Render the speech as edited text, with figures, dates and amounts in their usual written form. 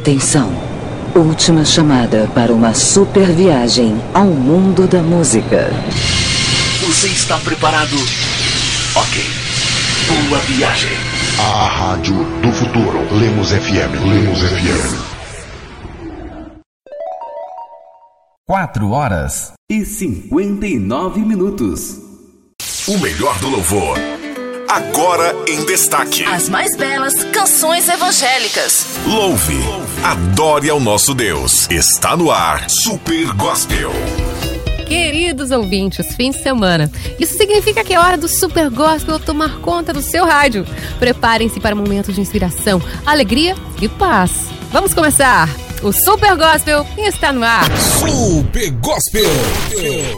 Atenção. Última chamada para uma super viagem ao mundo da música. Você está preparado? Ok. Boa viagem. A rádio do futuro. Lemos FM. Lemos FM. 4h59. O melhor do louvor. Agora em destaque. As mais belas canções evangélicas. Louve, adore ao nosso Deus. Está no ar, Super Gospel. Queridos ouvintes, fim de semana. Isso significa que é hora do Super Gospel tomar conta do seu rádio. Preparem-se para momentos de inspiração, alegria e paz. Vamos começar! O Super Gospel está no ar. Super Gospel.